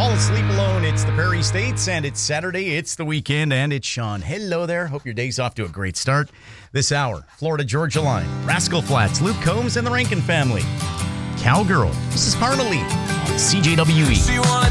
Fall asleep alone. It's the Prairie States, and it's Saturday. It's the weekend, and it's Sean. Hello there. Hope your day's off to a great start. This hour, Florida Georgia Line, Rascal Flatts, Luke Combs, and the Rankin family. Cowgirl, Mrs. Parmalee, CJWE.